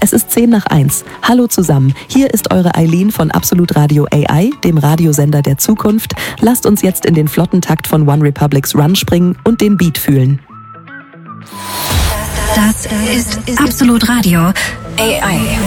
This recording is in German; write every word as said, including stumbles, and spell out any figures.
Es ist zehn nach eins. Hallo zusammen, hier ist eure Eileen von Absolut Radio A I, dem Radiosender der Zukunft. Lasst uns jetzt in den flotten Takt von One Republics Run springen und den Beat fühlen. Das ist Absolut Radio A I.